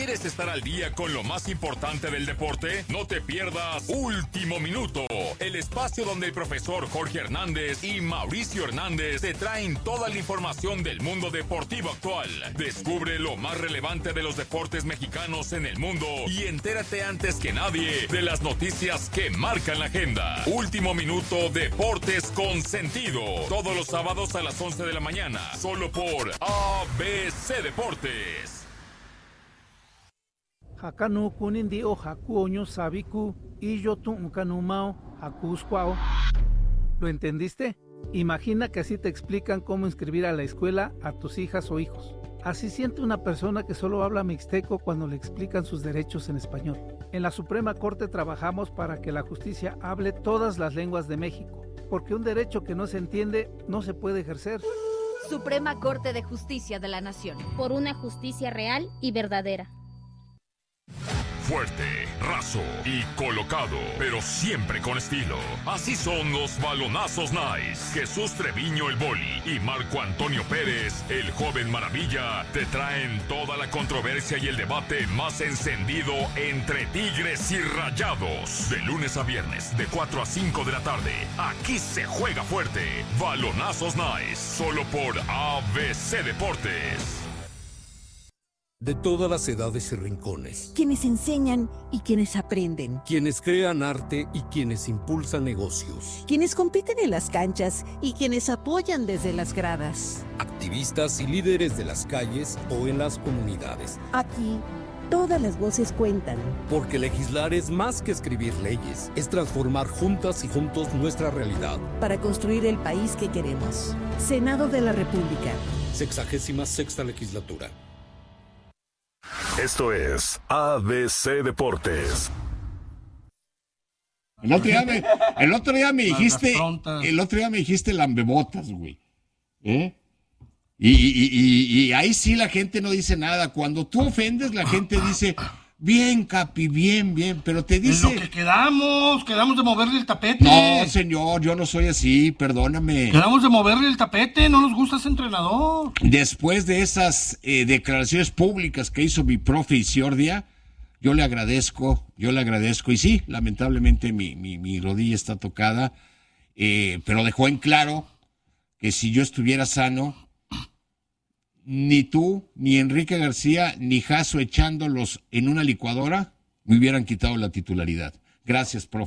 ¿Quieres estar al día con lo más importante del deporte? No te pierdas Último Minuto, el espacio donde el profesor Jorge Hernández y Mauricio Hernández te traen toda la información del mundo deportivo actual. Descubre lo más relevante de los deportes mexicanos en el mundo y entérate antes que nadie de las noticias que marcan la agenda. Último Minuto, Deportes con Sentido. Todos los sábados a las 11 de la mañana, solo por ABC Deportes. Hakanu kunindi o hakuoño sabiku y yo tuncanumao hakusquao. ¿Lo entendiste? Imagina que así te explican cómo inscribir a la escuela a tus hijas o hijos. Así siente una persona que solo habla mixteco cuando le explican sus derechos en español. En la Suprema Corte trabajamos para que la justicia hable todas las lenguas de México, porque un derecho que no se entiende no se puede ejercer. Suprema Corte de Justicia de la Nación. Por una justicia real y verdadera. Fuerte, raso y colocado, pero siempre con estilo. Así son los balonazos nice. Jesús Treviño el Boli y Marco Antonio Pérez, el joven maravilla, te traen toda la controversia y el debate más encendido entre Tigres y Rayados. De lunes a viernes, de 4 a 5 de la tarde. Aquí se juega fuerte. Balonazos nice, solo por ABC Deportes. De todas las edades y rincones. Quienes enseñan y quienes aprenden. Quienes crean arte y quienes impulsan negocios. Quienes compiten en las canchas y quienes apoyan desde las gradas. Activistas y líderes de las calles o en las comunidades. Aquí, todas las voces cuentan. Porque legislar es más que escribir leyes. Es transformar juntas y juntos nuestra realidad. Para construir el país que queremos. Senado de la República. 66ª legislatura. Esto es ABC Deportes. El otro día me dijiste lambebotas, güey. Y ahí sí la gente no dice nada. Cuando tú ofendes, la gente dice, bien, Capi, bien, pero te dice... En lo que quedamos de moverle el tapete. No, señor, yo no soy así, perdóname. Quedamos de moverle el tapete, no nos gusta ese entrenador. Después de esas declaraciones públicas que hizo mi profe Isiordia, yo le agradezco, y sí, lamentablemente mi rodilla está tocada, pero dejó en claro que si yo estuviera sano, ni tú, ni Enrique García, ni Jasso echándolos en una licuadora, me hubieran quitado la titularidad. Gracias, profe.